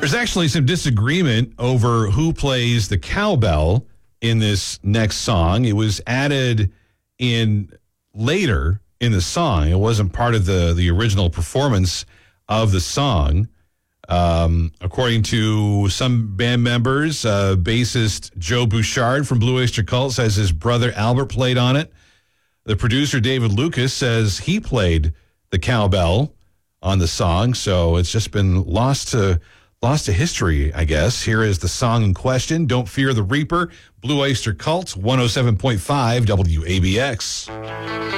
There's actually some disagreement over who plays the cowbell in this next song. It was added in later in the song. It wasn't part of the original performance of the song. According to some band members, bassist Joe Bouchard from Blue Oyster Cult says his brother Albert played on it. The producer David Lucas says he played the cowbell on the song, so it's just been lost to history, I guess. Here is the song in question, Don't Fear the Reaper, Blue Oyster Cult, 107.5 WABX.